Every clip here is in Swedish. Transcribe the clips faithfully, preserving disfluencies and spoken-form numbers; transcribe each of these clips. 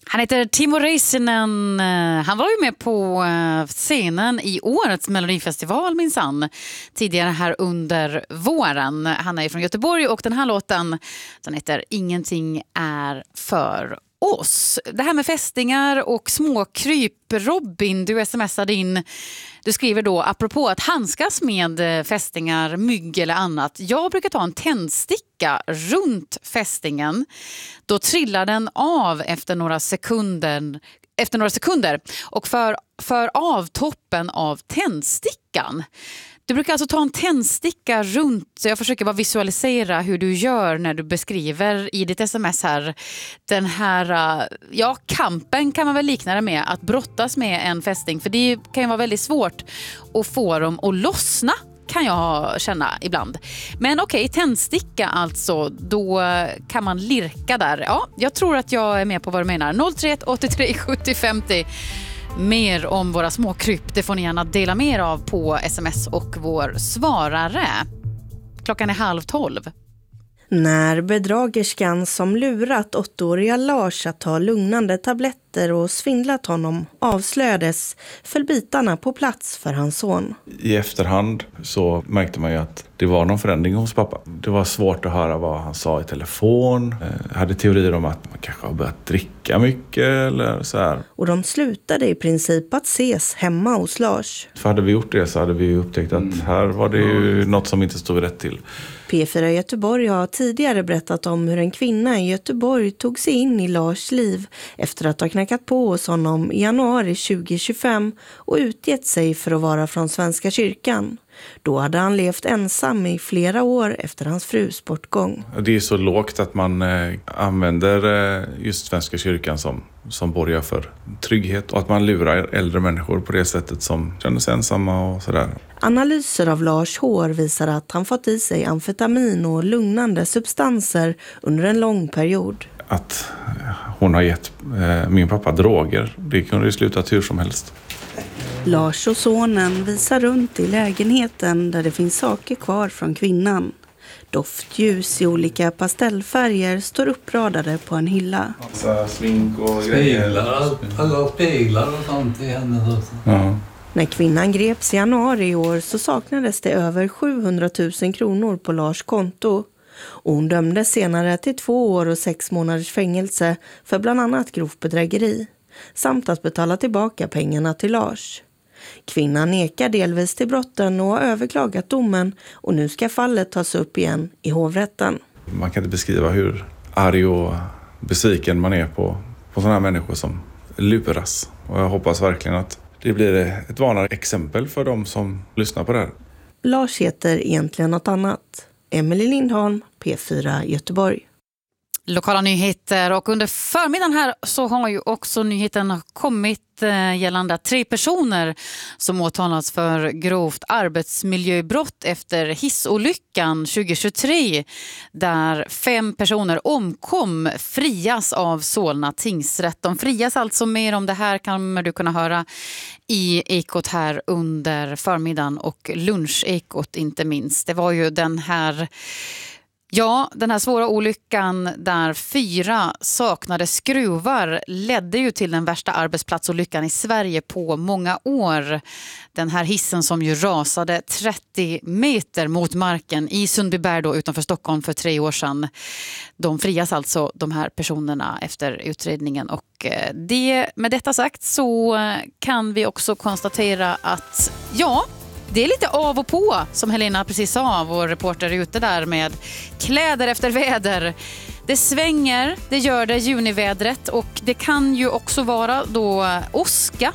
Han heter Timo Räisänen. Han var ju med på scenen i årets Melodifestival minsann. Tidigare här under våren. Han är från Göteborg och den här låten den heter Ingenting är för oss. Det här med fästingar och småkryp. Robin, du smsar in. Du skriver då apropå att handskas med fästingar, mygg eller annat. Jag brukar ta en tändsticka runt fästingen. Då trillar den av efter några sekunder, efter några sekunder och för, för av toppen av tändstickan. Du brukar alltså ta en tändsticka runt, så jag försöker bara visualisera hur du gör när du beskriver i ditt sms här. Den här, ja, kampen kan man väl likna det med, att brottas med en fästing. För det kan ju vara väldigt svårt att få dem att lossna, kan jag känna ibland. Men okej, tändsticka alltså, då kan man lirka där. Ja, jag tror att jag är med på vad du menar. noll tre ett åtta tre sjuttio femtio. Mer om våra små kryp, det får ni gärna dela mer av på sms och vår svarare. Klockan är halv tolv. När bedragerskan som lurat åttaåriga Lars att ta lugnande tabletter och svindlat honom avslöjades föll bitarna på plats för hans son. I efterhand så märkte man ju att det var någon förändring hos pappa. Det var svårt att höra vad han sa i telefon. Jag hade teorier om att man kanske har börjat dricka mycket eller så här. Och de slutade i princip att ses hemma hos Lars. För hade vi gjort det så hade vi upptäckt att här var det ju något som inte stod rätt till. P fyra Göteborg har tidigare berättat om hur en kvinna i Göteborg tog sig in i Lars liv efter att ha knackat på hos honom i januari tjugo tjugofem och utgett sig för att vara från Svenska kyrkan. Då hade han levt ensam i flera år efter hans frus bortgång. Det är så lågt att man eh, använder eh, just Svenska kyrkan som, som borgar för trygghet. Och att man lurar äldre människor på det sättet som känner sig ensamma och sådär. Analyser av Lars hår visar att han fått i sig amfetamin och lugnande substanser under en lång period. Att hon har gett eh, min pappa droger, det kunde ju sluta hur som helst. Lars och sonen visar runt i lägenheten där det finns saker kvar från kvinnan. Doftljus i olika pastellfärger står uppradade på en hylla. Massa smink och grejer. Speglar, alla speglar och sånt i henne. Ja. När kvinnan greps i januari i år så saknades det över sjuhundratusen kronor på Lars konto. Och hon dömdes senare till två år och sex månaders fängelse för bland annat grovt bedrägeri. Samt att betala tillbaka pengarna till Lars. Kvinnan nekar delvis till brotten och har överklagat domen och nu ska fallet tas upp igen i hovrätten. Man kan inte beskriva hur arg och besviken man är på, på sådana här människor som luras. Och jag hoppas verkligen att det blir ett vanligare exempel för de som lyssnar på det här. Lars heter egentligen något annat. Emelie Lindholm, P fyra Göteborg. Lokala nyheter, och under förmiddagen här så har ju också nyheten kommit gällande tre personer som åtalas för grovt arbetsmiljöbrott efter hissolyckan tjugo tjugotre där fem personer omkom frias av Solna tingsrätt. De frias alltså. Mer om det här kan du kunna höra i Ekot här under förmiddagen och lunchekot inte minst. Det var ju den här Ja, den här svåra olyckan där fyra saknade skruvar ledde ju till den värsta arbetsplatsolyckan i Sverige på många år. Den här hissen som ju rasade trettio meter mot marken i Sundbyberg då utanför Stockholm för tre år sedan. De frias alltså, de här personerna, efter utredningen. Och det, med detta sagt så kan vi också konstatera att ja... Det är lite av och på, som Helena precis sa, vår reporter ute där med kläder efter väder. Det svänger, det gör det junivädret, och det kan ju också vara då åska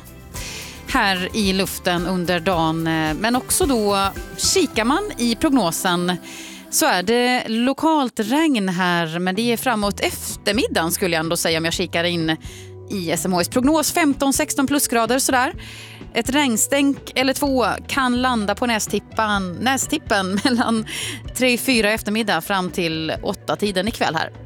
här i luften under dagen. Men också då kikar man i prognosen så är det lokalt regn här, men det är framåt eftermiddagen skulle jag ändå säga om jag kikar in i S M Hs prognos. femton sexton plusgrader sådär. Ett regnstänk eller två kan landa på nästippen, nästippen mellan tre och fyra eftermiddag fram till åtta tiden ikväll här.